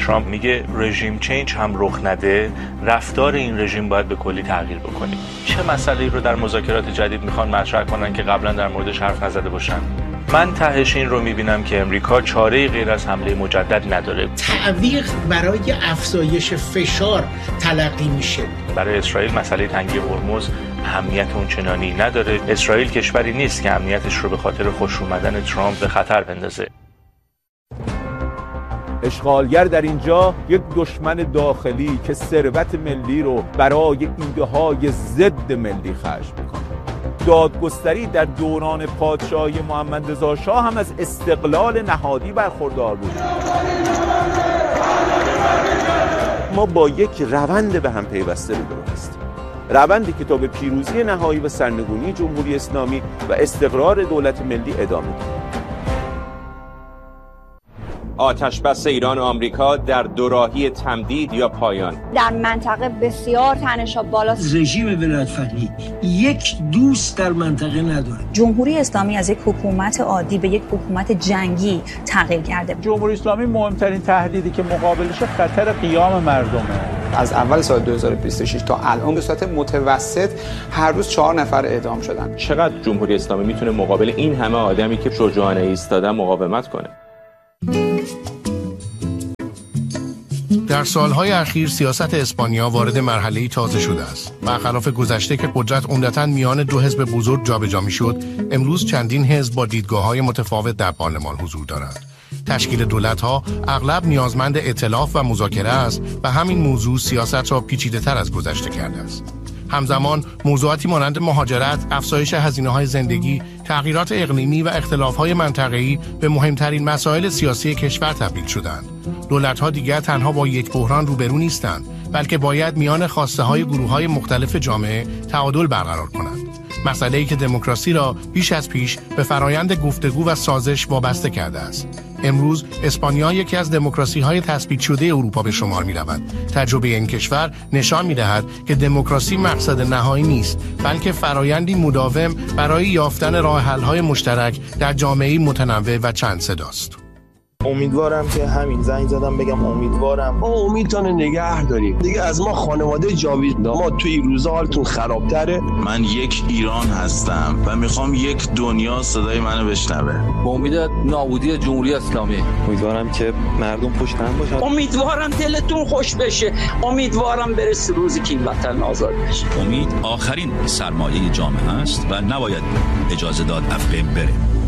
ترامپ میگه رژیم چینج هم رخ نده، رفتار این رژیم باید به کلی تغییر بکنه. چه مسئله‌ای رو در مذاکرات جدید میخوان مطرح کنن که قبلا در موردش حرف نزده باشن؟ من تهش این رو میبینم که امریکا چاره‌ای غیر از حمله مجدد نداره. تعویق برای افزایش فشار تلقی میشه. برای اسرائیل مسئله تنگی هرمز اهمیت اونچنانی نداره. اسرائیل کشوری نیست که امنیتش رو به خاطر خوش اومدن ترامپ به خطر بندازه. اشغالگر در اینجا یک دشمن داخلی که ثروت ملی رو برای ایده‌های ضد ملی خرج میکنه. دادگستری در دوران پادشاهی محمد رضا شاه هم از استقلال نهادی برخوردار بود. ما با یک روند به هم پیوسته رو هستیم. روندی که تا به پیروزی نهایی و سرنگونی جمهوری اسلامی و استقرار دولت ملی ادامه دارد. آتشبس ایران و آمریکا در دوراهی تمدید یا پایان. در منطقه بسیار تنش‌ها بالاست. رژیم ولایت‌فقیه یک دوست در منطقه نداره. جمهوری اسلامی از یک حکومت عادی به یک حکومت جنگی تغییر کرده. جمهوری اسلامی مهمترین تهدیدی که مقابلش خطر قیام مردمه. از اول سال 2026 تا الان به صورت متوسط هر روز 4 نفر اعدام شدن. چقدر جمهوری اسلامی میتونه مقابل این همه آدمی که شجاعانه ایستادن مقاومت کنه؟ در سالهای اخیر سیاست اسپانیا وارد مرحله‌ای تازه شده است. برخلاف گذشته که قدرت عمدتاً میان دو حزب بزرگ جابجا میشد، امروز چندین حزب با دیدگاه‌های متفاوت در پارلمان حضور دارند. تشکیل دولت‌ها اغلب نیازمند ائتلاف و مذاکره است و همین موضوع سیاست را پیچیده‌تر از گذشته کرده است. همزمان موضوعاتی مانند مهاجرت، افزایش هزینه‌های زندگی، تغییرات اقلیمی و اختلاف‌های منطقه‌ای به مهمترین مسائل سیاسی کشور تبدیل شدند. دولت‌ها دیگر تنها با یک بحران روبرو نیستند، بلکه باید میان خواسته‌های گروه‌های مختلف جامعه تعادل برقرار کنند. مسئله‌ای که دموکراسی را بیش از پیش به فرایند گفتگو و سازش وابسته کرده است. امروز اسپانیا یکی از دموکراسی‌های تثبیت شده اروپا به شمار می‌رود. تجربه این کشور نشان می‌دهد که دموکراسی مقصد نهایی نیست، بلکه فرایندی مداوم برای یافتن راه‌حل‌های مشترک در جامعه‌ای متنوع و چند صداست. امیدوارم که همین زنگ زدم بگم امیدوارم ما امیدتون نگه داریم دیگه. از ما خانواده جاوید ما توی این روزا حالتون خرابتره. من یک ایران هستم و میخوام یک دنیا صدای منو بشنوه. با امید نابودی جمهوری اسلامی. امیدوارم که مردم پشت هم باشن. امیدوارم دلتون خوش بشه. امیدوارم برسه روزی که این وطن آزاد بشه. امید آخرین سرمایه جامعه است و نباید اجازه داد افغان بره.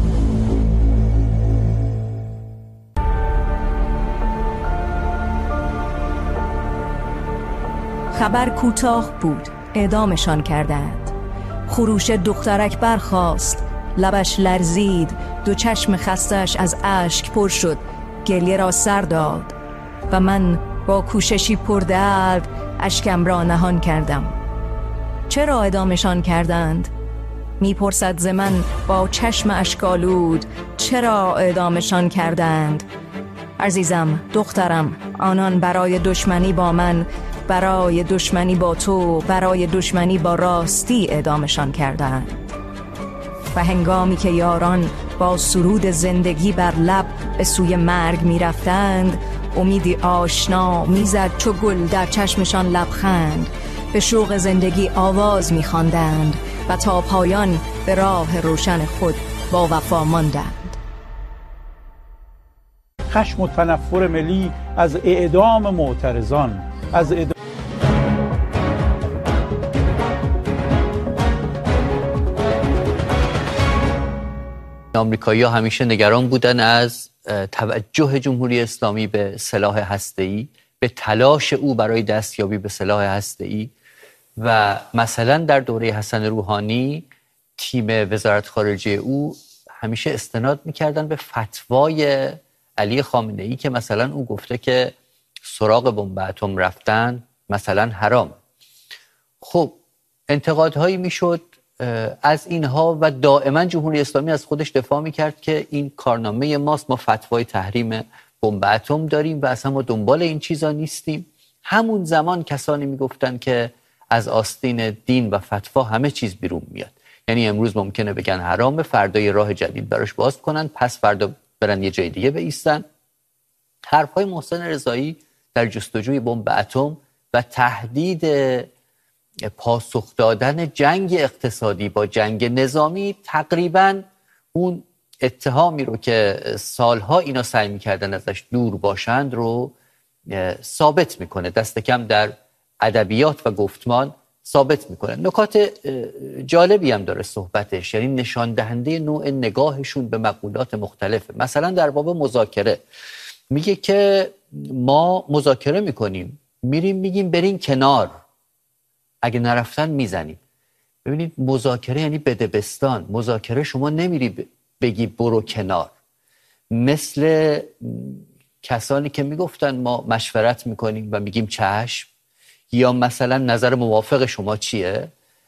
خبر کوتاه بود، اعدامشان کردند. خروش دخترک برخاست، لبش لرزید، دو چشم خستش از اشک پر شد، گریه را سر داد و من با کوششی پردرد اشکم را نهان کردم. چرا اعدامشان کردند؟ میپرسد ز من با چشم اشک‌آلود، چرا اعدامشان کردند؟ عزیزم، دخترم، آنان برای دشمنی با من، برای دشمنی با تو، برای دشمنی با راستی اعدامشان کردند. و هنگامی که یاران با سرود زندگی بر لب به سوی مرگ می رفتند، امیدی آشنا می زد چو گل در چشمشان لبخند، به شوق زندگی آواز می خواندند و تا پایان به راه روشن خود با وفا ماندند. خشم و تنفر ملی از اعدام معترضان، از اعدام آمریکایی‌ها همیشه نگران بودن از توجه جمهوری اسلامی به سلاح هسته‌ای، به تلاش او برای دستیابی به سلاح هسته‌ای و مثلا در دوره حسن روحانی تیم وزارت خارجه او همیشه استناد می‌کردن به فتوای علی خامنه‌ای که مثلا او گفته که سراغ بمب اتم رفتن مثلا حرام. خب انتقادهایی میشد از اینها و دائما جمهوری اسلامی از خودش دفاع میکرد که این کارنامه ماست، ما فتوای تحریم بمب اتم داریم و اصلا ما دنبال این چیزا نیستیم. همون زمان کسانی میگفتن که از آستین دین و فتوا همه چیز بیرون میاد، یعنی امروز ممکنه بگن حرامه، فردا یه راه جدید براش باز کنن، پس فردا برن یه جای دیگه بایستن. حرفهای محسن رضایی در جستجوی بمب اتم و تهدید پاسخ دادن جنگ اقتصادی با جنگ نظامی تقریباً اون اتهامی رو که سالها اینا سعی می‌کردن ازش دور باشند رو ثابت میکنه، دست کم در ادبیات و گفتمان ثابت میکنه. نکات جالبی هم داره صحبتش، یعنی نشان دهنده نوع نگاهشون به مقولات مختلفه. مثلا در باب مذاکره میگه که ما مذاکره میکنیم، میریم میگیم برین کنار، اگه نرفتن میزنیم. ببینید مذاکره یعنی بدبستان. مذاکره شما نمیری بگی برو کنار، مثل کسانی که میگفتن ما مشورت میکنیم و میگیم چشم، یا مثلا نظر موافق شما چیه،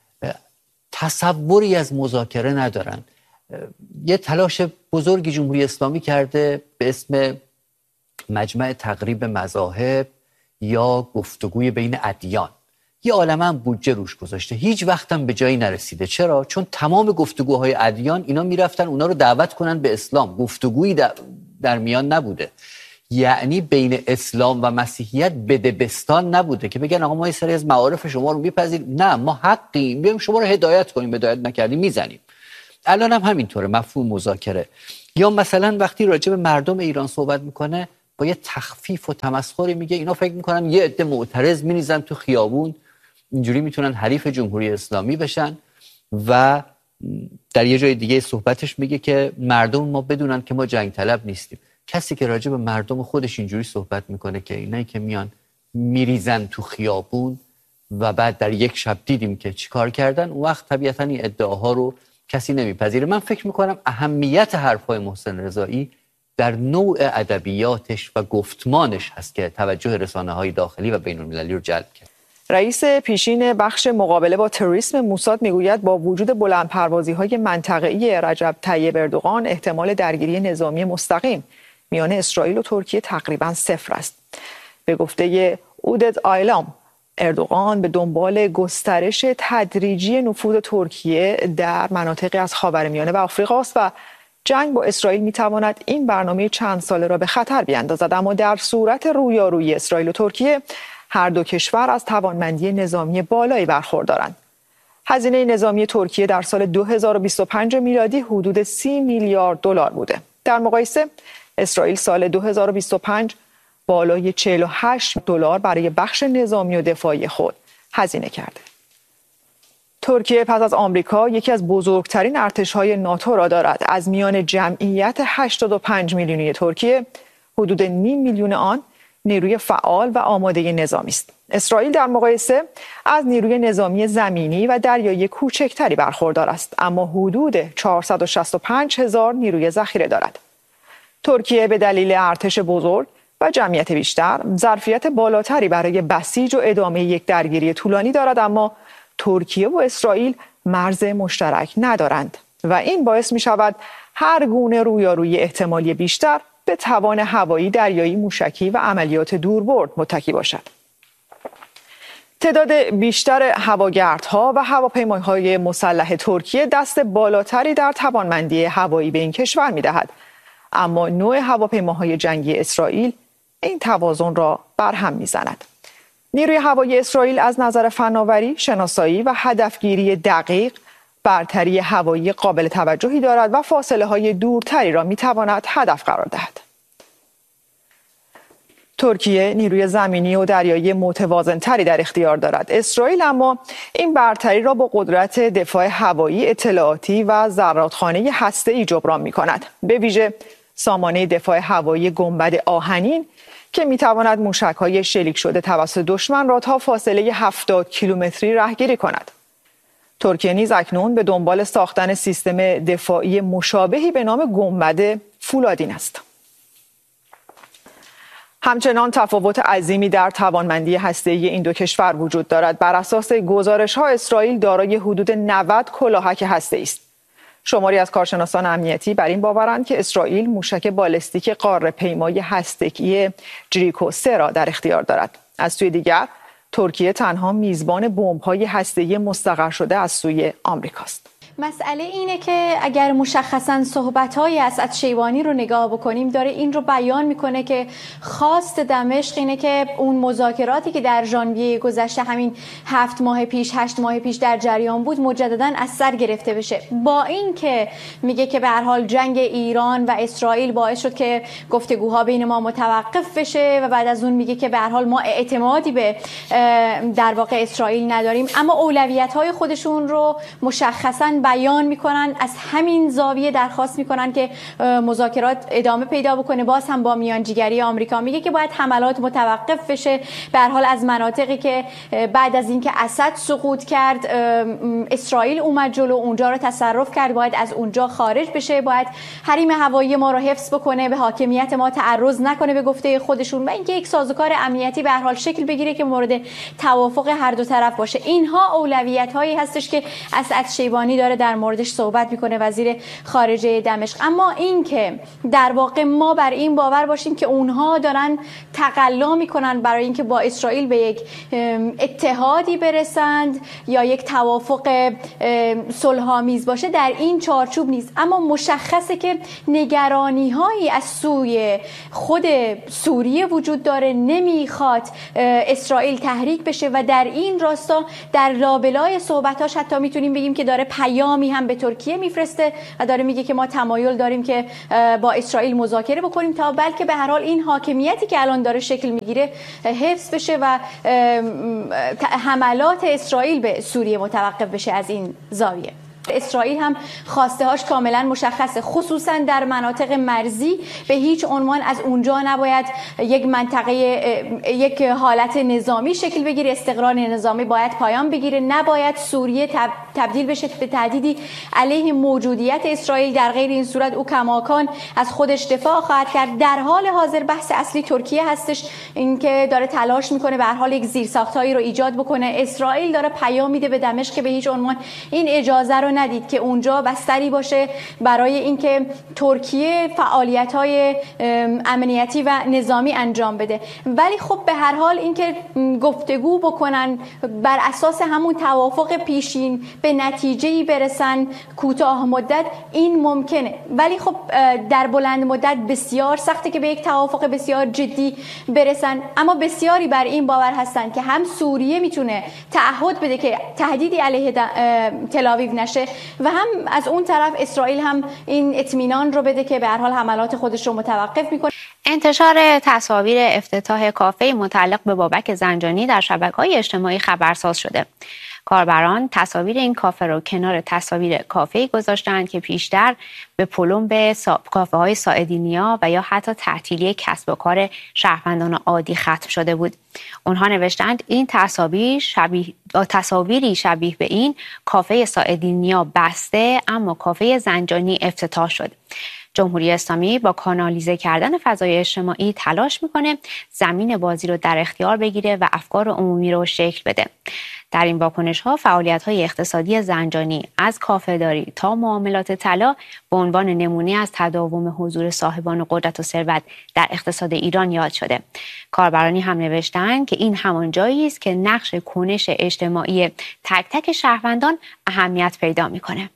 تصوری از مذاکره ندارن. یه تلاش بزرگی جمهوری اسلامی کرده به اسم مجمع تقریب مذاهب یا گفتگوی بین ادیان، یه عالمه بودجه روش گذاشته، هیچ وقتم به جایی نرسیده. چرا؟ چون تمام گفتگوهای ادیان اینا میرفتن اونا رو دعوت کنن به اسلام، گفتگویی در میان نبوده. یعنی بین اسلام و مسیحیت بدبستان نبوده که بگن آقا ما یه سری از معارف شما رو میپذیریم، نه ما حقیم بیایم شما رو هدایت کنیم، هدایت نکردیم میزنیم. الان هم همینطوره مفهوم مذاکره. یا مثلا وقتی راجع به مردم ایران صحبت میکنه با یه تخفیف و تمسخری میگه اینا فکر میکنن یه عده معترض میریزن تو خیابون اینجوری میتونن حریف جمهوری اسلامی بشن. و در یه جای دیگه صحبتش میگه که مردم ما بدونن که ما جنگ طلب نیستیم. کسی که راجع به مردم خودش اینجوری صحبت میکنه که اینایی که میان میریزن تو خیابون و بعد در یک شب دیدیم که چیکار کردن، اون وقت طبیعتاً این ادعاها رو کسی نمیپذیره. من فکر میکنم اهمیت حرفای محسن رضایی در نوع ادبیاتش و گفتمانش هست که توجه رسانه‌های داخلی و بین‌المللی رو جلب کرد. رئیس پیشین بخش مقابله با تروریسم موساد میگوید با وجود بلندپروازی‌های منطقه‌ای رجب طیب اردوغان احتمال درگیری نظامی مستقیم میان اسرائیل و ترکیه تقریباً صفر است. به گفته اودت آیلام، اردوغان به دنبال گسترش تدریجی نفوذ ترکیه در مناطقی از خاورمیانه و آفریقا است و جنگ با اسرائیل میتواند این برنامه چند ساله را به خطر بیاندازد. اما در صورت رویارویی اسرائیل و ترکیه هر دو کشور از توانمندی نظامی بالایی برخوردارند. هزینه نظامی ترکیه در سال 2025 میلادی حدود 30 میلیارد دلار بوده. در مقایسه اسرائیل سال 2025 بالای 48 دلار برای بخش نظامی و دفاعی خود هزینه کرده. ترکیه پس از آمریکا یکی از بزرگترین ارتش‌های ناتو را دارد. از میان جمعیت 85 میلیونی ترکیه، حدود نیم میلیون آن نیروی فعال و آماده نظامی است. اسرائیل در مقایسه از نیروی نظامی زمینی و دریایی کوچکتری برخوردار است، اما حدود 465,000 نیروی ذخیره دارد. ترکیه به دلیل ارتش بزرگ و جمعیت بیشتر ظرفیت بالاتری برای بسیج و ادامه یک درگیری طولانی دارد، اما ترکیه و اسرائیل مرز مشترک ندارند و این باعث می شود هر گونه رویارویی احتمالی بیشتر به توان هوایی، دریایی، موشکی و عملیات دوربرد متکی باشد. تعداد بیشتر هواگردها و هواپیماهای مسلح ترکیه دست بالاتری در توانمندی هوایی به این کشور می دهد. اما نوع هواپیماهای جنگی اسرائیل این توازن را برهم می‌زند. نیروی هوایی اسرائیل از نظر فناوری، شناسایی و هدفگیری دقیق برتری هوایی قابل توجهی دارد و فاصله‌های دورتری را می‌تواند هدف قرار دهد. ترکیه نیروی زمینی و دریایی متوازن‌تری در اختیار دارد. اسرائیل اما این برتری را با قدرت دفاع هوایی، اطلاعاتی و زرادخانه هسته‌ای جبران می‌کند. به ویژه سامانه دفاع هوایی گنبد آهنین که می‌تواند موشک‌های شلیک شده توسط دشمن را تا فاصله 70 کیلومتری رهگیری کند. ترکیه نیز اکنون به دنبال ساختن سیستم دفاعی مشابهی به نام گنبد فولادین است. همچنان تفاوت عظیمی در توانمندی هسته‌ای این دو کشور وجود دارد. بر اساس گزارش‌ها اسرائیل دارای حدود 90 کلاهک هسته‌ای است. شماری از کارشناسان امنیتی بر این باورند که اسرائیل موشک بالستیک قاره‌پیمای هسته‌ای جریکو 3 را در اختیار دارد. از سوی دیگر ترکیه تنها میزبان بمب‌های هسته‌ای مستقر شده از سوی آمریکاست. مسئله اینه که اگر مشخصاً صحبت‌های اسعد شیبانی رو نگاه بکنیم داره این رو بیان میکنه که خواست دمشق اینه که اون مذاکراتی که در ژانویه گذشته همین 7 ماه پیش 8 ماه پیش در جریان بود مجدداً از سر گرفته بشه. با این که میگه که به هر حال جنگ ایران و اسرائیل باعث شد که گفتگوها بین ما متوقف بشه و بعد از اون میگه که به هر حال ما اعتمادی به در واقع اسرائیل نداریم، اما اولویت‌های خودشون رو مشخصاً بیان میکنن، از همین زاویه درخواست میکنن که مذاکرات ادامه پیدا بکنه. باز هم با میانجیگری آمریکا میگه که باید حملات متوقف بشه. به هر حال از مناطقی که بعد از اینکه اسد سقوط کرد اسرائیل اومد جلو اونجا رو تصرف کرد، باید از اونجا خارج بشه، باید حریم هوایی ما رو حفظ بکنه، به حاکمیت ما تعرض نکنه به گفته خودشون و اینکه یک سازوکار امنیتی به هر حال شکل بگیره که مورد توافق هر دو طرف باشه. اینها اولویت‌هایی هستش که اسعد شیبانی داره در موردش صحبت میکنه، وزیر خارجه دمشق. اما این که در واقع ما بر این باور باشیم که اونها دارن تقلا میکنن برای اینکه با اسرائیل به یک اتحادی برسند یا یک توافق صلح‌آمیز باشه، در این چارچوب نیست. اما مشخصه که نگرانی هایی از سوی خود سوریه وجود داره، نمیخواد اسرائیل تحریک بشه و در این راستا در لابلای صحبتاش حتی میتونیم بگیم که داره پیامی هم به ترکیه میفرسته و داره میگه که ما تمایل داریم که با اسرائیل مذاکره بکنیم تا بلکه به هر حال این حاکمیتی که الان داره شکل میگیره حفظ بشه و حملات اسرائیل به سوریه متوقف بشه. از این زاویه اسرائیل هم خواسته هاش کاملا مشخصه، خصوصا در مناطق مرزی به هیچ عنوان از اونجا نباید یک منطقه یک حالت نظامی شکل بگیره، استقرار نظامی باید پایان بگیره، نباید سوریه تبدیل بشه به تهدیدی علیه موجودیت اسرائیل. در غیر این صورت او کماکان از خودش دفاع خواهد کرد. در حال حاضر بحث اصلی ترکیه هستش، اینکه داره تلاش میکنه به هر حال یک زیرساختایی رو ایجاد بکنه. اسرائیل داره پیام میده به دمشق که به هیچ عنوان این اجازه رو ندید که اونجا بستری باشه برای اینکه ترکیه فعالیت‌های امنیتی و نظامی انجام بده. ولی خب به هر حال اینکه گفتگو بکنن بر اساس همون توافق پیشین به نتیجه‌ای برسن کوتاه مدت، این ممکنه، ولی خب در بلند مدت بسیار سخته که به یک توافق بسیار جدی برسن. اما بسیاری بر این باور هستن که هم سوریه میتونه تعهد بده که تهدیدی علیه تل‌آویو نشه و هم از اون طرف اسرائیل هم این اطمینان رو بده که به هر حال حملات خودش رو متوقف میکنه. انتشار تصاویر افتتاح کافه متعلق به بابک زنجانی در شبکه‌های اجتماعی خبرساز شده. کاربران تصاویر این کافه رو کنار تصاویر کافه‌ای گذاشتند که پیشتر به پلم کافه های ساعدینیا و یا حتی تعطیلی کسب و کار شهروندان عادی ختم شده بود. اونها نوشتند این تصاویری شبیه به این کافه ساعدینیا بسته اما کافه زنجانی افتتاح شد. جمهوری اسلامی با کانالیزه کردن فضای اجتماعی تلاش میکنه زمین بازی رو در اختیار بگیره و افکار عمومی رو شکل بده. در این واکنش‌ها فعالیت‌های اقتصادی زنجانی از کافه‌داری تا معاملات طلا به عنوان نمونه از تداوم حضور صاحبان قدرت و ثروت در اقتصاد ایران یاد شده. کاربرانی هم نوشتند که این همان جایی است که نقش کنش اجتماعی تک تک شهروندان اهمیت پیدا می‌کنه.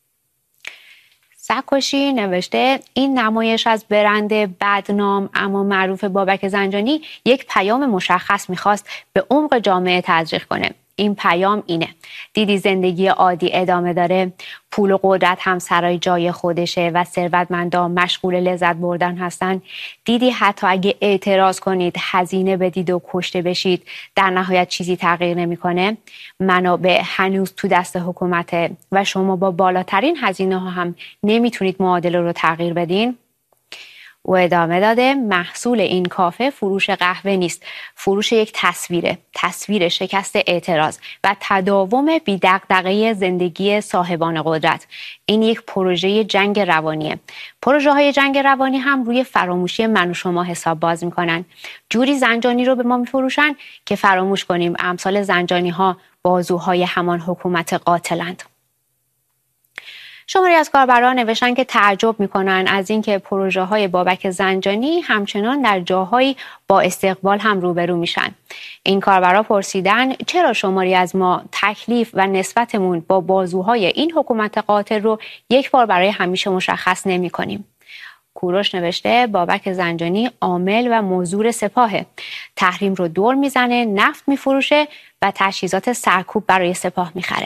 سکوشی نوشته این نمایش از برند بدنام اما معروف بابک زنجانی یک پیام مشخص می‌خواست به عمق جامعه تزریق کنه. این پیام اینه: دیدی زندگی عادی ادامه داره، پول و قدرت هم سرای جای خودشه و ثروتمندان مشغول لذت بردن هستن. دیدی حتی اگه اعتراض کنید، هزینه بدید و کشته بشید، در نهایت چیزی تغییر نمیکنه. منابع هنوز تو دست حکومته و شما با بالاترین هزینه ها هم نمیتونید معادله رو تغییر بدین. او ادامه داده محصول این کافه فروش قهوه نیست، فروش یک تصویر شکست اعتراض و تداوم بی‌دغدغه زندگی صاحبان قدرت. این یک پروژه جنگ روانیه. پروژه های جنگ روانی هم روی فراموشی من و شما حساب باز میکنن. جوری زنجانی رو به ما میفروشن که فراموش کنیم امثال زنجانی ها بازوهای همان حکومت قاتلند. شماری از کاربران نوشتن که تعجب میکنن از اینکه پروژه های بابک زنجانی همچنان در جاهایی با استقبال هم روبرو میشن. این کاربرا پرسیدن چرا شماری از ما تکلیف و نسبتمون با بازوهای این حکومت قاتل رو یک بار برای همیشه مشخص نمی کنیم. کوروش نوشته بابک زنجانی عامل و موزور سپاهه، تحریم رو دور میزنه، نفت میفروشه و تجهیزات سرکوب برای سپاه میخره.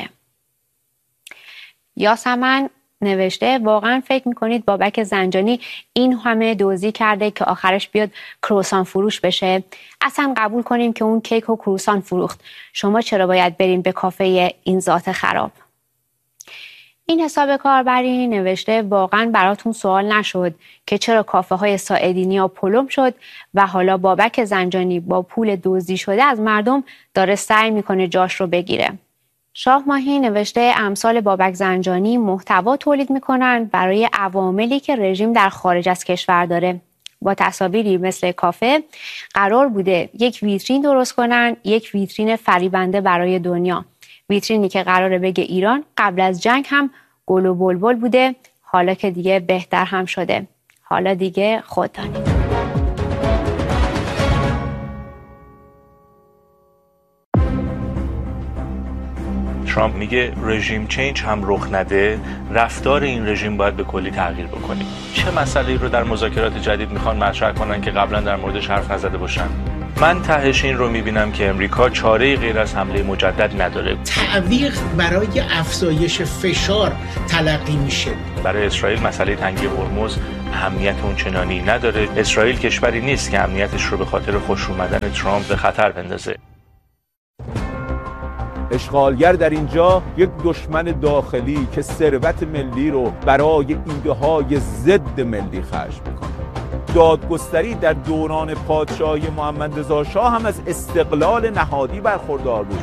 یاسمن نوشته واقعا فکر میکنید بابک زنجانی این همه دزدی کرده که آخرش بیاد کروسان فروش بشه؟ اصلا قبول کنیم که اون کیک و کروسان فروخت، شما چرا باید برین به کافه این ذات خراب؟ این حساب کاربری نوشته واقعا براتون سوال نشد که چرا کافه های ساعدینیا پلم شد و حالا بابک زنجانی با پول دزدی شده از مردم داره سعی میکنه جاش رو بگیره. شاه ماهی نوشته امثال بابک زنجانی محتوا تولید میکنن برای عواملی که رژیم در خارج از کشور داره. با تصاویری مثل کافه قرار بوده یک ویترین درست کنن، یک ویترین فریبنده برای دنیا. ویترینی که قراره بگه ایران قبل از جنگ هم گل و بلبل بوده، حالا که دیگه بهتر هم شده. حالا دیگه خود دانید. ترامپ میگه رژیم چینج هم رخ نده، رفتار این رژیم باید به کلی تغییر بکنیم. چه مسئله‌ای رو در مذاکرات جدید میخوان مطرح کنن که قبلا در موردش حرف نزده باشن؟ من تهش این رو میبینم که امریکا چاره‌ای غیر از حمله مجدد نداره. تعویق برای افزایش فشار تلقی میشه. برای اسرائیل مسئله تنگی هرمز اهمیت اونچنانی نداره. اسرائیل کشوری نیست که امنیتش رو به خاطر خوش اومدن ترامپ به خطر بندازه. اشغالگر در اینجا یک دشمن داخلی که ثروت ملی رو برای ایده‌های ضد ملی خرج میکنه. دادگستری در دوران پادشاهی محمد رضا شاه هم از استقلال نهادی برخوردار بود.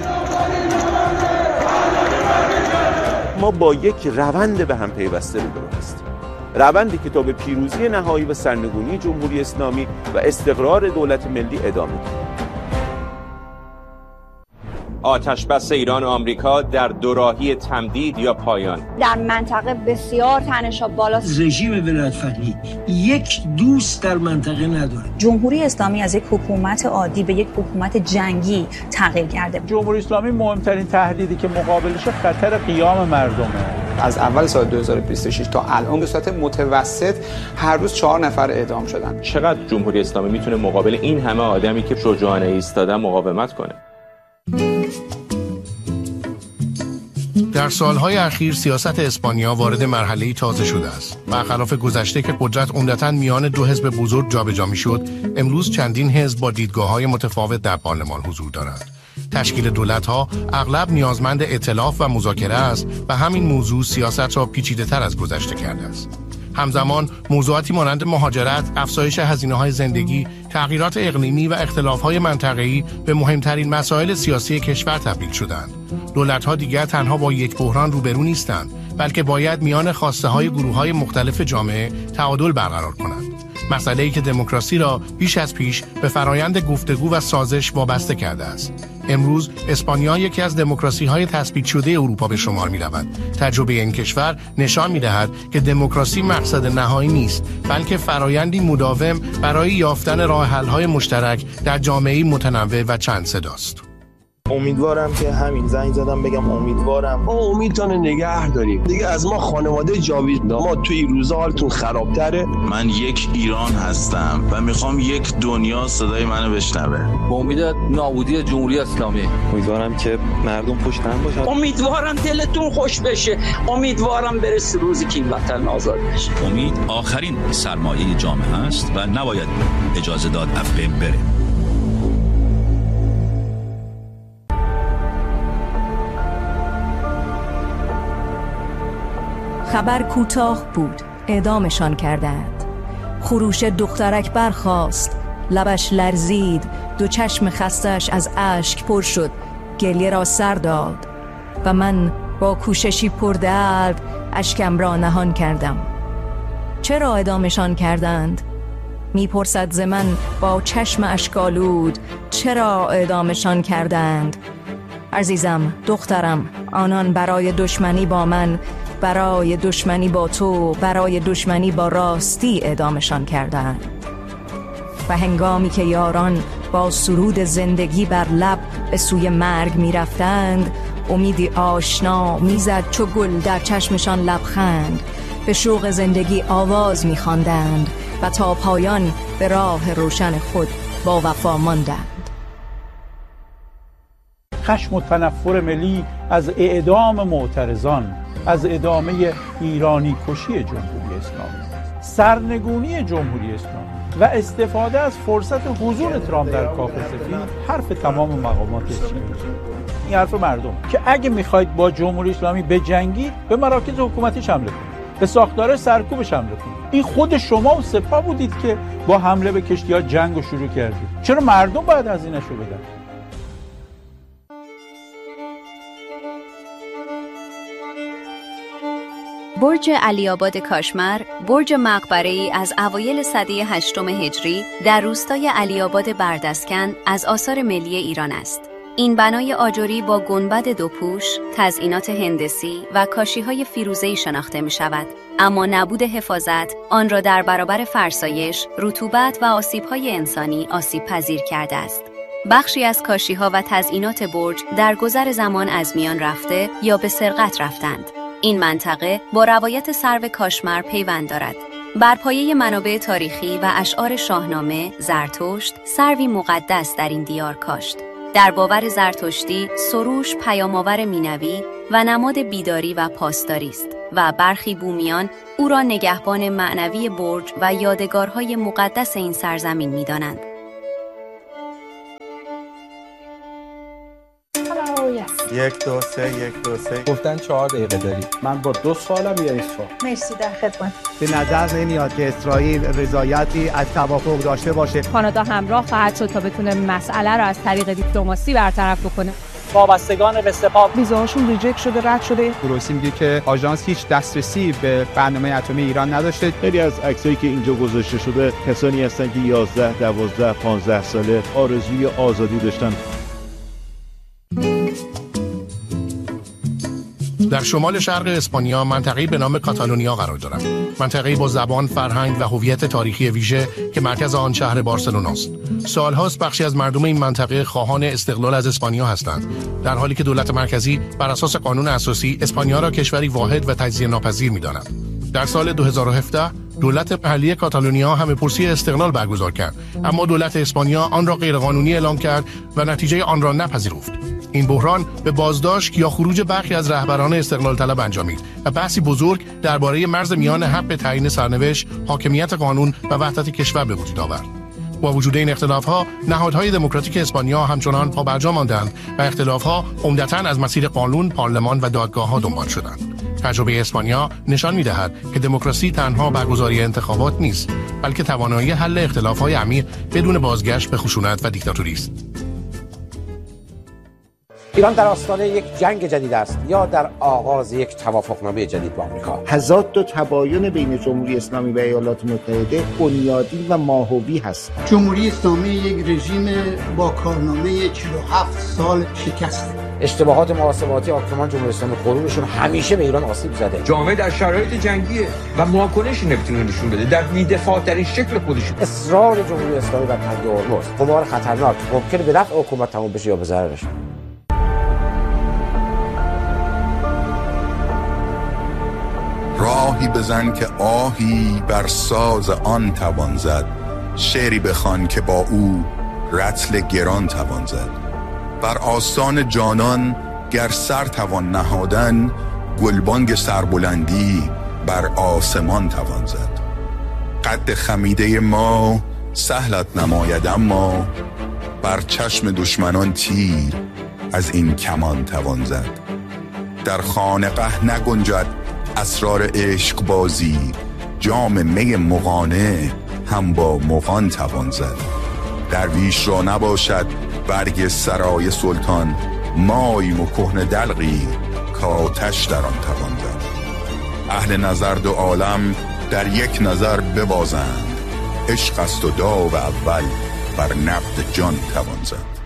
ما با یک روند به هم پیوسته روبرو هستیم. روندی که تا به پیروزی نهایی و سرنگونی جمهوری اسلامی و استقرار دولت ملی ادامه دارد. آتشبس ایران و آمریکا در دوراهی تمدید یا پایان. در منطقه بسیار تنش‌ها بالاست. رژیم ولایت‌فقیه یک دوست در منطقه نداره. جمهوری اسلامی از یک حکومت عادی به یک حکومت جنگی تغییر کرده. جمهوری اسلامی مهمترین تهدیدی که مقابلش خطر قیام مردمه. از اول سال 2026 تا الان به صورت متوسط هر روز 4 نفر اعدام شدن. چقدر جمهوری اسلامی میتونه مقابل این همه آدمی که شجاعانه ایستادن مقاومت کنه؟ در سالهای اخیر سیاست اسپانیا وارد مرحله‌ای تازه شده است. برخلاف گذشته که قدرت عمدتاً میان دو حزب بزرگ جابجا می‌شد، امروز چندین حزب با دیدگاه‌های متفاوت در پارلمان حضور دارند. تشکیل دولت‌ها اغلب نیازمند ائتلاف و مذاکره است و همین موضوع سیاست را پیچیده‌تر از گذشته کرده است. همزمان موضوعاتی مانند مهاجرت، افزایش هزینه‌های زندگی، تغییرات اقلیمی و اختلاف‌های منطقه‌ای به مهمترین مسائل سیاسی کشور تبدیل شدند. دولت‌ها دیگر تنها با یک بحران روبرو نیستند، بلکه باید میان خواسته‌های گروه‌های مختلف جامعه تعادل برقرار کنند. مسئله‌ای که دموکراسی را بیش از پیش به فرایند گفتگو و سازش وابسته کرده است. امروز اسپانیا یکی از دموکراسی‌های تثبیت شده اروپا به شمار می‌رود. تجربه این کشور نشان می‌دهد که دموکراسی مقصد نهایی نیست، بلکه فرایندی مداوم برای یافتن راه‌حل‌های مشترک در جامعه‌ای متنوع و چند صداست. امیدوارم که همین زنگ زدم بگم امیدوارم ما امیدتون نگه داریم. دیگه از ما خانواده جاوید ما توی این روزا حالتون خرابتره. من یک ایران هستم و میخوام یک دنیا صدای منو بشنوه. با امید نابودی جمهوری اسلامی. امیدوارم که مردم پشت هم باشن. امیدوارم دلتون خوش بشه. امیدوارم برسه روزی که این وطن آزاد بشه. امید آخرین سرمایه جامعه است و نباید اجازه داد از بین بره. خبر کوتاه بود، اعدامشان کردند. خروش دخترک برخاست، لبش لرزید، دو چشم خستش از اشک پر شد، گریه را سر داد و من با کوششی پردرد اشکم را نهان کردم. چرا اعدامشان کردند؟ میپرسد ز من با چشم اشک‌آلود، چرا اعدامشان کردند؟ عزیزم، دخترم، آنان برای دشمنی با من، برای دشمنی با تو، برای دشمنی با راستی اعدامشان کردند. و هنگامی که یاران با سرود زندگی بر لب به سوی مرگ می رفتند، امیدی آشنا میزد چو گل در چشمشان لبخند. به شوق زندگی آواز می خواندند و تا پایان به راه روشن خود با وفا ماندند. خشم و تنفر ملی از اعدام معترضان، از ادامه ایرانی کشی جمهوری اسلامی، سرنگونی جمهوری اسلامی و استفاده از فرصت حضور ترامپ در کاخ سفید حرف تمام مقامات چینی. این حرف مردم که اگه میخواید با جمهوری اسلامی بجنگید به مراکز حکومتیش حمله کنید، به ساختار سرکوبش حمله کنید. این خود شما و سپاه بودید که با حمله به کشتی‌ها جنگ رو شروع کردید. چرا مردم باید هزینه‌شو بدن؟ برج علی‌آباد کاشمر، برج مقبره‌ای از اوایل سده 8 هجری در روستای علی‌آباد بردسکن از آثار ملی ایران است. این بنای آجری با گنبد دوپوش، تزئینات هندسی و کاشی‌های فیروزه‌ای شناخته می‌شود، اما نبود حفاظت آن را در برابر فرسایش، رطوبت و آسیب‌های انسانی آسیب‌پذیر کرده است. بخشی از کاشی‌ها و تزئینات برج در گذر زمان از میان رفته یا به سرقت رفتند. این منطقه با روایت سرو کاشمر پیوند دارد. بر پایه منابع تاریخی و اشعار شاهنامه، زرتشت سروی مقدس در این دیار کاشت. در باور زرتشتی، سروش پیام‌آور مینوی و نماد بیداری و پاسداری است و برخی بومیان او را نگهبان معنوی برج و یادگارهای مقدس این سرزمین می‌دانند. یک دو سه گفتن 4 دقیقه داری. من با 2 سوالم یا این سوال؟ مرسی، در خدمت. به نظر نمیاد که اسرائیل رضایتی از توافق داشته باشه. کانادا همراه خواهد شد تا بتونه مسئله را از طریق دیپلماسی برطرف بکنه. وابستگان به سپاه ویزاهاشون ریجکت شده، رد شده. گروسی میگه که آژانس هیچ دسترسی به برنامه اتمی ایران نداشته. خیلی از عکسایی که اینجا گذاشته شده کسانی هستن که 11 12 15 ساله آرزوی آزادی داشتن. در شمال شرق اسپانیا منطقه‌ای به نام کاتالونیا قرار دارد. منطقه‌ای با زبان، فرهنگ و هویت تاریخی ویژه که مرکز آن شهر بارسلوناست. سال‌هاست بخشی از مردم این منطقه خواهان استقلال از اسپانیا هستند، در حالی که دولت مرکزی بر اساس قانون اساسی اسپانیا را کشوری واحد و تجزیه ناپذیر می‌داند. در سال 2017 دولت محلی کاتالونیا همه‌پرسی استقلال برگزار کرد، اما دولت اسپانیا آن را غیرقانونی اعلام کرد و نتیجه آن را نپذیرفت. این بحران به بازداشت یا خروج برخی از رهبران استقلال طلب انجامید و بحثی بزرگ درباره مرز میان حق تعیین سرنوشت، حاکمیت قانون و وحدت کشور به وجود آورد. با وجود این اختلاف‌ها، نهادهای دموکراتیک اسپانیا همچنان پابرجا ماندند و اختلاف‌ها عمدتاً از مسیر قانون، پارلمان و دادگاه‌ها دنبال شدند. تجربه اسپانیا نشان می‌دهد که دموکراسی تنها برگزاری انتخابات نیست، بلکه توانایی حل اختلاف‌های عمیق بدون بازگشت به خشونت و دیکتاتوری است. ایران در آستانه یک جنگ جدید است یا در آغاز یک توافقنامه جدید با آمریکا؟ تضاد و تباین بین جمهوری اسلامی و ایالات متحده بنیادی و ماهوی هست. جمهوری اسلامی یک رژیم با کارنامه 47 سال شکسته. اشتباهات محاسباتی حاکمان جمهوری اسلامی غرورشون همیشه به ایران آسیب زده. جامعه در شرایط جنگیه و واکنشی نمیتونه نشون بده در بی‌دفاع‌ترین شکل خودش. اصرار جمهوری اسلامی بر تنگ هرمز قمار خطرناک ممکنه به نفع حکومت تموم بشه یا به ضررش. راهی بزن که آهی بر ساز آن توان زد، شعری بخوان که با او رطل گران توان زد. بر آستان جانان گر سر توان نهادن، گلبانگ سربلندی بر آسمان توان زد. قد خمیده ما سهلت نماید، اما بر چشم دشمنان تیر از این کمان توان زد. در خانقه نگنجد اسرار عشق بازی، جام می مغانه هم با مغان توان زد. درویش را نباشد برگ سرای سلطان، مایم و کهنه دلقی کآتش در آن توان زد. اهل نظر دو عالم در یک نظر ببازند، عشق است و داو اول بر نبض جان توان زد.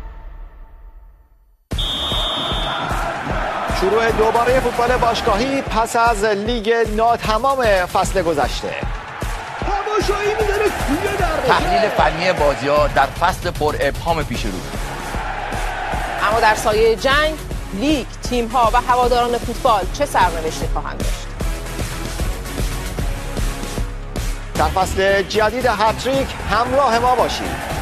شروع دوباره فوتبال باشگاهی پس از لیگ ناتمام فصل گذشته. تماشایی می‌داره توی در تحلیل فنی بازی‌ها در فصل پر ابهام پیش رو. اما در سایه جنگ، لیگ، تیم‌ها و هواداران فوتبال چه سرنوشتی خواهند داشت؟ در فصل جدید هتریک همراه ما باشید.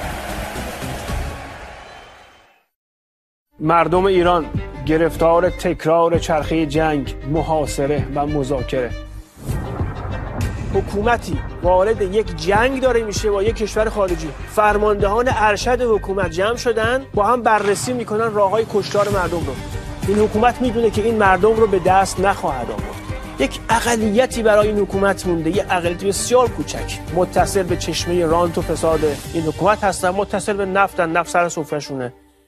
مردم ایران گرفتار تکرار چرخه جنگ، محاصره و مذاکره. حکومتی وارد یک جنگ داره میشه با یک کشور خارجی. فرماندهان ارشد حکومت جمع شدن، با هم بررسی میکنن راههای کشتار مردم رو. این حکومت میدونه که این مردم رو به دست نخواهد آورد. یک اقلیتی برای این حکومت مونده، یک اقلیت بسیار کوچک، متصل به چشمه رانت و فساد این حکومت هستن، متصل به نفت سر سفره‌شونه.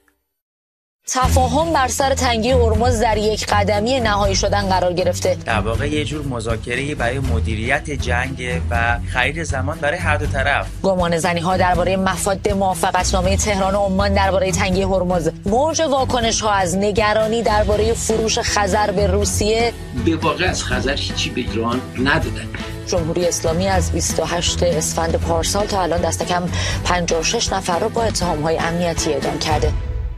تفاهم بر سر تنگی هرمز در یک قدمی نهایی شدن قرار گرفته. در واقع یه جور مذاکره برای مدیریت جنگ و خرید زمان برای هر دو طرف. گمانه‌زنی‌ها درباره مفاد موافقتنامه تهران و عمان درباره تنگی هرمز. موج واکنش‌ها از نگرانی درباره فروش خزر به روسیه. به واقع از خزر هیچی به ایران ندادن. جمهوری اسلامی از 28 اسفند پارسال تا الان دست کم 56 نفر رو با اتهام‌های امنیتی اعدام کرده.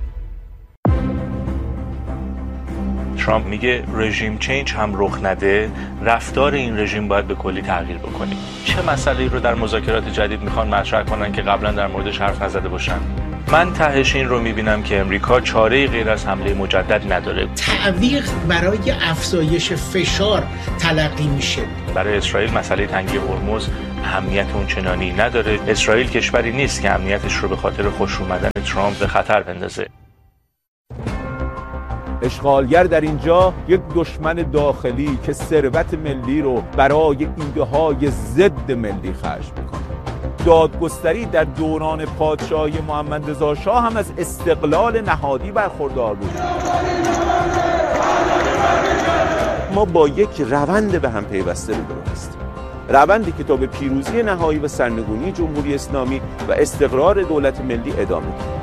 ترامپ میگه رژیم چینج هم رخ نده، رفتار این رژیم باید به کلی تغییر بکنه. چه مسئله‌ای رو در مذاکرات جدید میخوان مطرح کنن که قبلا در موردش حرف نزده باشن؟ من تهش این رو میبینم که امریکا چاره‌ای غیر از حمله مجدد نداره. تعویق برای افزایش فشار تلقی میشه. برای اسرائیل مسئله تنگی هرمز اهمیت اونچنانی نداره. اسرائیل کشوری نیست که امنیتش رو به خاطر خوش اومدن ترامپ به خطر بندازه. اشغالگر در اینجا یک دشمن داخلی که ثروت ملی رو برای ایده‌های ضد ملی خرج میکنه. دادگستری در دوران پادشاهی محمد رضا شاه هم از استقلال نهادی برخوردار بود. ما با یک روند به هم پیوسته روبرو هستیم. روندی که تا به پیروزی نهایی و سرنگونی جمهوری اسلامی و استقرار دولت ملی ادامه دارد.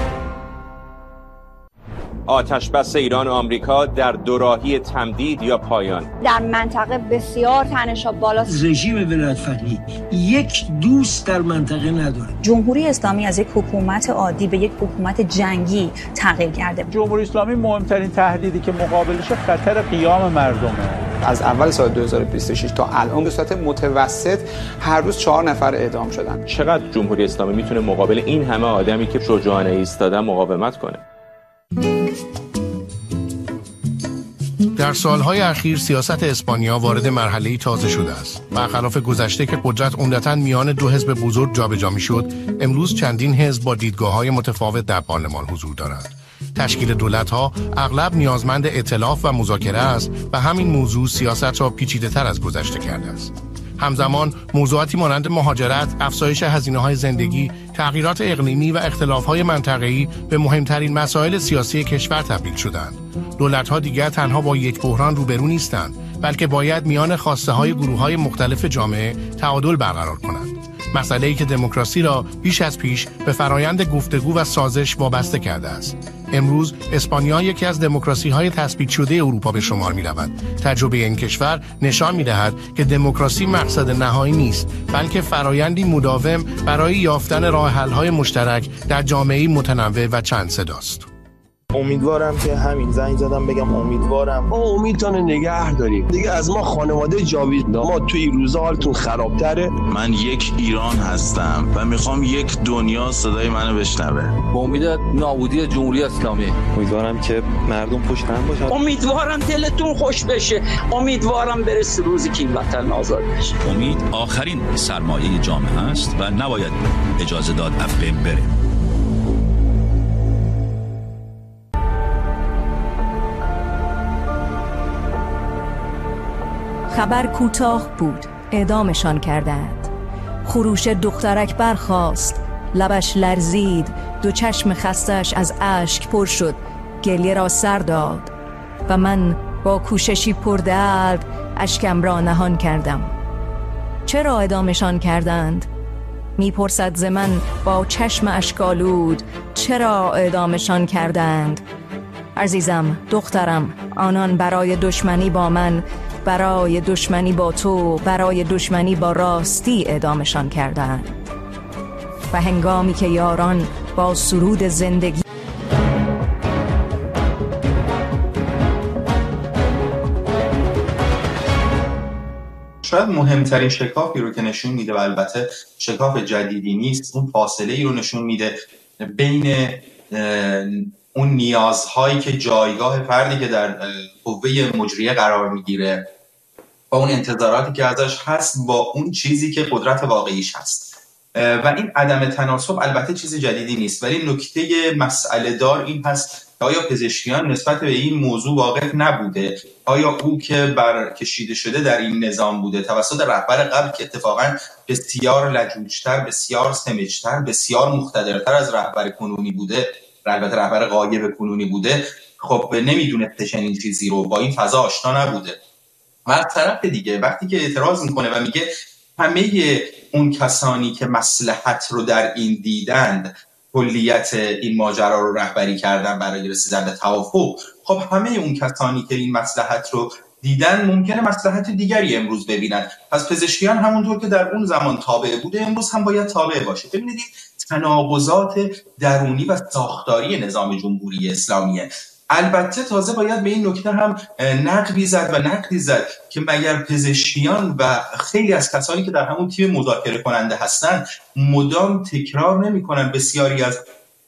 آتشبس ایران و آمریکا در دوراهی تمدید یا پایان. در منطقه بسیار تنش‌ها بالاست. رژیم ولایت‌فقیه یک دوست در منطقه نداره. جمهوری اسلامی از یک حکومت عادی به یک حکومت جنگی تغییر کرده. جمهوری اسلامی مهمترین تهدیدی که مقابلش خطر قیام مردمه. از اول سال 2026 تا الان به صورت متوسط هر روز 4 نفر اعدام شدن. چقدر جمهوری اسلامی میتونه مقابل این همه آدمی که شجاعانه ایستادن مقاومت کنه؟ در سالهای اخیر سیاست اسپانیا وارد مرحله‌ای تازه شده است. برخلاف گذشته که قدرت عمدتاً میان دو حزب بزرگ جابجا می‌شد، امروز چندین حزب با دیدگاه‌های متفاوت در پارلمان حضور دارند. تشکیل دولت‌ها اغلب نیازمند ائتلاف و مذاکره است و همین موضوع سیاست را پیچیده‌تر از گذشته کرده است. همزمان موضوعاتی مانند مهاجرت، افزایش هزینه‌های زندگی، تغییرات اقلیمی و اختلاف‌های منطقه‌ای به مهمترین مسائل سیاسی کشور تبدیل شدند. دولت‌ها دیگر تنها با یک بحران روبرو نیستند، بلکه باید میان خواسته‌های گروه‌های مختلف جامعه تعادل برقرار کنند. مسئله‌ای که دموکراسی را بیش از پیش به فرایند گفتگو و سازش وابسته کرده است. امروز اسپانیا یکی از دموکراسی‌های تثبیت شده اروپا به شمار می‌رود. تجربه این کشور نشان می‌دهد که دموکراسی مقصد نهایی نیست، بلکه فرایندی مداوم برای یافتن راه‌حل‌های مشترک در جامعه‌ای متنوع و چند صداست. امیدوارم که همین زنگ زدم بگم امیدوارم ما امیدتون نگه داریم. دیگه از ما خانواده جاوید، ما توی این روزا حالتون خرابتره. من یک ایران هستم و میخوام یک دنیا صدای منو بشنوه. با امید نابودی جمهوری اسلامی. امیدوارم که مردم پشت هم باشن. امیدوارم دلتون خوش بشه. امیدوارم برسه روزی که این وطن آزاد بشه. امید آخرین سرمایه جامعه است و نباید اجازه داد از بین بره. خبر کوتاه بود، اعدامشان کردند. خروش دخترک برخاست، لبش لرزید، دو چشم خستش از اشک پر شد، گریه را سر داد و من با کوششی پردرد اشکم را نهان کردم. چرا اعدامشان کردند؟ میپرسد ز من با چشم اشک‌آلود، چرا اعدامشان کردند؟ عزیزم، دخترم، آنان برای دشمنی با من، برای دشمنی با تو، برای دشمنی با راستی اعدامشان کردند. و هنگامی که یاران با سرود زندگی شاید مهمترین شکافی رو که نشون میده و البته شکاف جدیدی نیست، اون فاصله ای رو نشون میده بین اون نیازهایی که جایگاه فردی که در قوه مجریه قرار میگیره و اون انتظاراتی که ازش هست با اون چیزی که قدرت واقعیش هست و این عدم تناسب البته چیز جدیدی نیست، ولی نکته مسئله دار این هست آیا پزشکیان نسبت به این موضوع واقف نبوده؟ آیا او که برکشیده شده در این نظام بوده توسط رهبر قبل که اتفاقا بسیار لجوجتر، بسیار سمجتر، بسیار مقتدرتر از رهبر کنونی بوده، البته رهبر غایب کنونی بوده، خب نمیدونه چنین چیزی رو، با این فضا آشنا نبوده. و از طرف دیگه وقتی که اعتراض میکنه و میگه همه اون کسانی که مصلحت رو در این دیدند کلیت این ماجرا رو رهبری کردن برای رسیدن به توافق، خب همه اون کسانی که این مصلحت رو دیدن ممکنه مصلحت دیگری امروز ببینن. پس پزشکیان همونطور که در اون زمان تابع بوده امروز هم باید تابع باشه. ببینید تناقضات درونی و ساختاری نظام جمهوری اسلامیه. البته تازه باید به این نکته هم نقدی زد که مگر پزشکیان و خیلی از کسانی که در همون تیم مذاکره کننده هستن مدام تکرار نمی‌کنن بسیاری از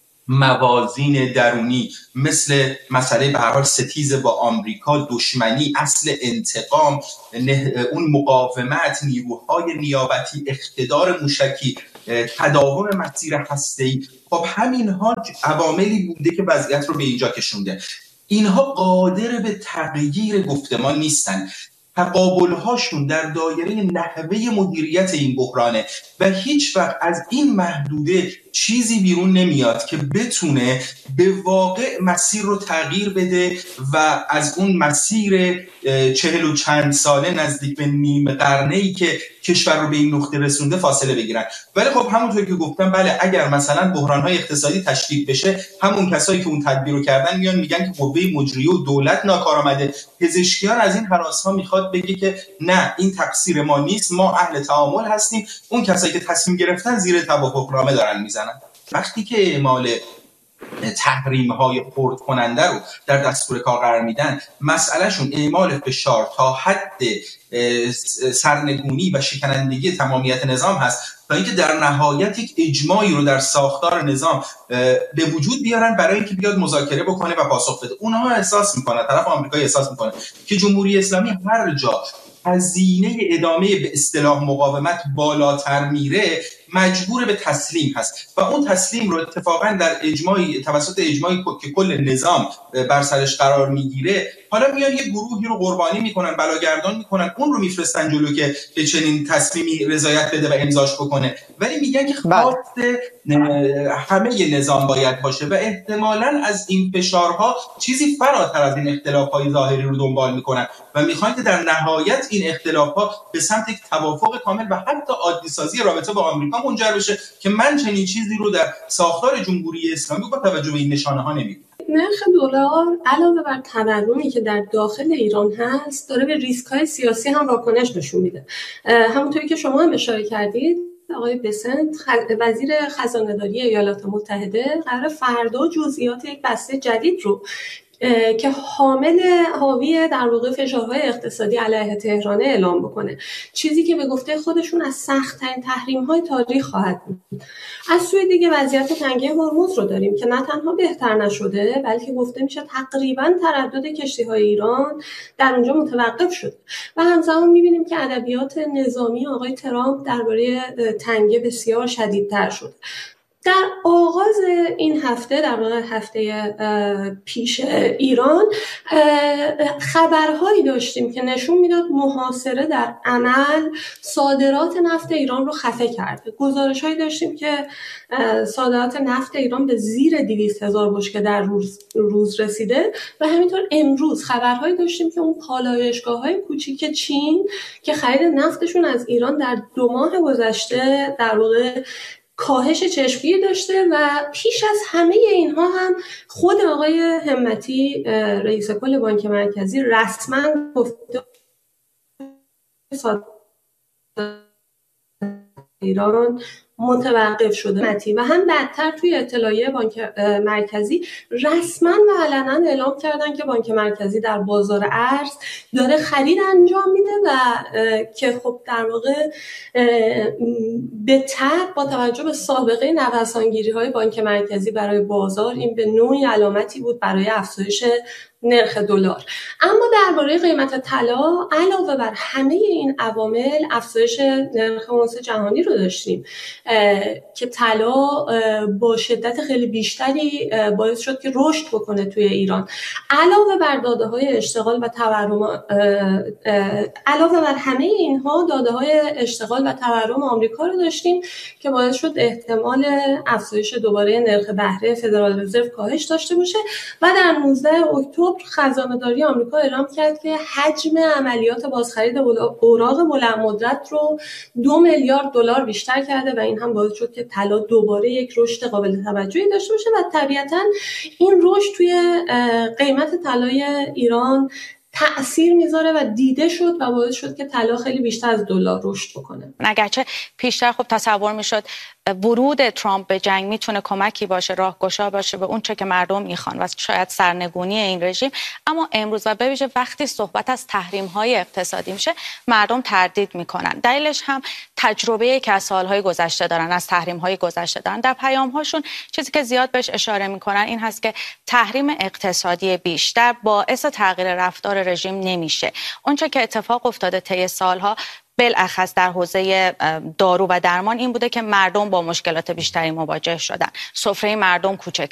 موازین درونی مثل مسئله به هر حال ستیز با آمریکا، دشمنی، اصل انتقام، اون مقاومت، نیروهای نیابتی، اقتدار موشکی، تداوم مسیر هسته‌ای، خب همین‌ها عواملی بوده که وضعیت رو به اینجا کشونده. اینها قادر به تغییر گفتمان نیستن. تقابل‌هاشون در دایره نحوه مدیریت این بحرانه و هیچ وقت از این محدوده چیزی بیرون نمیاد که بتونه به واقع مسیر رو تغییر بده و از اون مسیر 40 و چند ساله نزدیک به نیم قرنه‌ای که کشور رو به این نقطه رسونده فاصله بگیرن. ولی خب همونطور که گفتم بله، اگر مثلا بحران‌های اقتصادی تشدید بشه، همون کسایی که اون تدبیر رو کردن میان میگن که قوه مجریه و دولت ناکارآمده. پزشکیان از این هراس‌ها میخواد بگه که نه، این تقصیر ما نیست، ما اهل تعامل هستیم، اون کسایی که تصمیم گرفتن زیر توافقنامه دارن میزنن. وقتی که اعمال تحریم‌های خرد کننده رو در دستور کار قرار میدن، مسئلهشون اعمال فشار تا حد سرنگونی و شکنندگی تمامیت نظام هست تا اینکه در نهایت یک اجماعی رو در ساختار نظام به وجود بیارن برای اینکه بیاد مذاکره بکنه و پاسخ بده. اونها احساس میکنن، طرف آمریکایی احساس میکنه که جمهوری اسلامی هر جا هزینه ادامه به اصطلاح مقاومت بالاتر میره مجبور به تسلیم هست و اون تسلیم رو اتفاقا در اجماعی توسط اجماعی که کل نظام بر سرش قرار میگیره، حالا میان یه گروهی رو قربانی میکنن، بلاگردان میکنن، اون رو میفرستن جلو که به چنین تصمیمی رضایت بده و امضاش بکنه، ولی میگن که خواست همه نظام باید باشه و احتمالاً از این فشارها چیزی فراتر از این اختلاف‌های ظاهری رو دنبال میکنن و میخوان که در نهایت این اختلاف‌ها به سمت یک توافق کامل و حتی عادی سازی رابطه با آمریکا منجر بشه که من چنین چیزی رو در ساختار جمهوری اسلامی با توجه به این نشانه‌ها نمی‌بینم. نرخ دلار علاوه بر تورمی که در داخل ایران هست داره به ریسک‌های سیاسی هم واکنش نشون میده. همونطوری که شما هم اشاره کردید، آقای بسنت وزیر خزانه‌داری ایالات متحده قرار فردا جزئیات یک بسته جدید رو که حاوی در واقع فشارهای اقتصادی علیه تهران اعلام بکنه، چیزی که به گفته خودشون از سخت‌ترین تحریم‌های تاریخ خواهد بود. از سوی دیگه وضعیت تنگی هرمز رو داریم که نه تنها بهتر نشده بلکه گفته میشه تقریباً تردد کشتی‌های ایران در اونجا متوقف شده و همزمان می‌بینیم که ادبیات نظامی آقای ترامپ درباره تنگی بسیار شدیدتر شده. در آغاز این هفته، در واقع هفته پیش ایران، خبرهایی داشتیم که نشون میداد محاصره در عمل صادرات نفت ایران رو خفه کرده. گزارش‌هایی داشتیم که صادرات نفت ایران به زیر 200,000 بشکه در روز رسیده و همینطور امروز خبرهایی داشتیم که اون پالایشگاه‌های کوچیک چین که خرید نفتشون از ایران در 2 ماه گذشته در واقع کاهش چشمگیر داشته و پیش از همه اینها هم خود آقای همتی رئیس کل بانک مرکزی رسما گفته ایران متوقف شده و هم بدتر توی اطلاعیه بانک مرکزی رسما و علنا اعلام کردن که بانک مرکزی در بازار ارز داره خرید انجام میده و که خب در واقع به طبع با توجه به سابقه نوسانگیری‌های بانک مرکزی برای بازار این به نوعی علامتی بود برای افزایش نرخ دلار. اما درباره قیمت طلا علاوه بر همه این عوامل افزایش نرخ اونس جهانی رو داشتیم که طلا با شدت خیلی بیشتری باعث شد که رشد بکنه توی ایران. علاوه بر داده‌های اشتغال و تورم، علاوه بر همه اینها داده‌های اشتغال و تورم آمریکا رو داشتیم که باعث شد احتمال افزایش دوباره نرخ بهره فدرال رزرو کاهش داشته باشه و در 19 اکتبر خزانه‌داری آمریکا اعلام کرد که حجم عملیات بازخرید اوراق بلند مدت رو 2 میلیارد دلار بیشتر کرده و این هم باعث شد که طلا دوباره یک رشد قابل توجهی داشته باشه و طبیعتاً این رشد توی قیمت طلای ایران تأثیر میذاره و دیده شد و باعث شد که طلا خیلی بیشتر از دلار رشد بکنه. اگرچه پیشتر خب تصور میشد ورود ترامپ به جنگ میتونه کمکی باشه، راهگشا باشه به اون چه که مردم میخوان و شاید سرنگونی این رژیم، اما امروز و به ویژه وقتی صحبت از تحریم‌های اقتصادی میشه مردم تردید میکنن. دلیلش هم تجربه‌ای که از سالهای گذشته دارن، از تحریم‌های گذشته دارن. در پیام‌هاشون چیزی که زیاد بهش اشاره میکنن این هست که تحریم اقتصادی بیشتر باعث تغییر رفتار رژیم نمیشه. اون چه که اتفاق افتاده طی سالها بالاخص در حوزه دارو و درمان این بوده که مردم با مشکلات بیشتری مواجه شدن. سفره مردم کوچک